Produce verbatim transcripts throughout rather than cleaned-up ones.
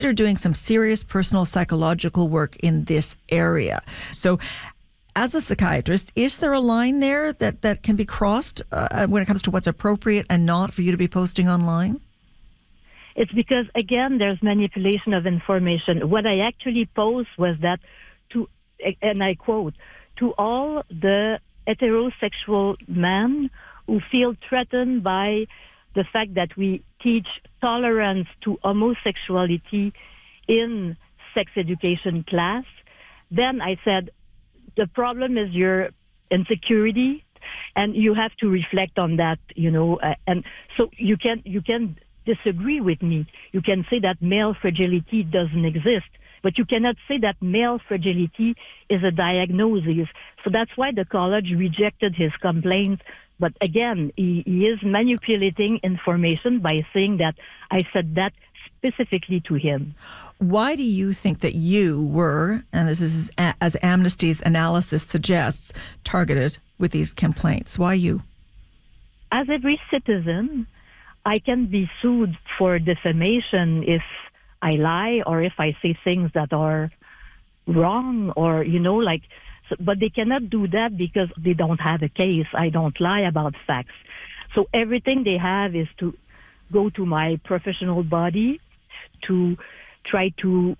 are doing some serious personal psychological work in this area. So as a psychiatrist, is there a line there that, that can be crossed uh, when it comes to what's appropriate and not for you to be posting online? It's because, again, there's manipulation of information. What I actually posed was that, to, and I quote, to all the heterosexual men who feel threatened by the fact that we teach tolerance to homosexuality in sex education class, then I said, the problem is your insecurity, and you have to reflect on that, you know, uh, and so you can, you can disagree with me. You can say that male fragility doesn't exist, but you cannot say that male fragility is a diagnosis. So that's why the college rejected his complaints. But again, he, he is manipulating information by saying that I said that specifically to him. Why do you think that you were, and this is as Amnesty's analysis suggests, targeted with these complaints? Why you? As every citizen, I can be sued for defamation if I lie or if I say things that are wrong or, you know, like, so, but they cannot do that because they don't have a case. I don't lie about facts. So everything they have is to go to my professional body to try to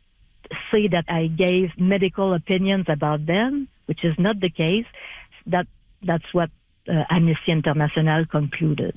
say that I gave medical opinions about them, which is not the case. That That's what uh, Amnesty International concluded.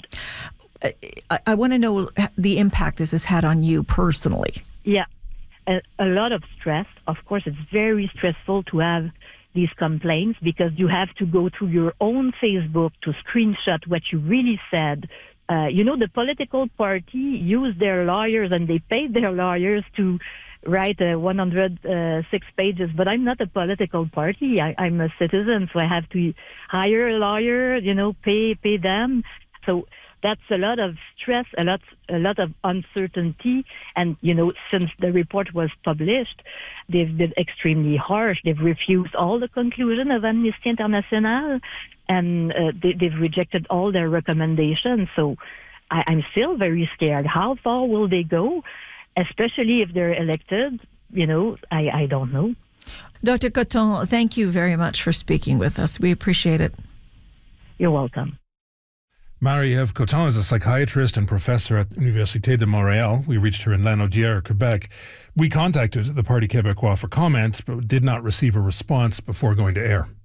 I, I want to know the impact this has had on you personally. Yeah, a, a lot of stress. Of course, it's very stressful to have these complaints because you have to go to your own Facebook to screenshot what you really said. Uh, you know, the political party used their lawyers and they paid their lawyers to write uh, one hundred six pages, but I'm not a political party. I, I'm a citizen, so I have to hire a lawyer, you know, pay pay them. So that's a lot of stress, a lot, a lot of uncertainty. And, you know, since the report was published, they've been extremely harsh. They've refused all the conclusion of Amnesty International, and uh, they, they've rejected all their recommendations. So I, I'm still very scared. How far will they go, especially if they're elected? You know, I, I don't know. Doctor Coton, thank you very much for speaking with us. We appreciate it. You're welcome. Marie-Ève Coton is a psychiatrist and professor at Université de Montréal. We reached her in Lanaudière, Quebec. We contacted the Parti Québécois for comment, but did not receive a response before going to air.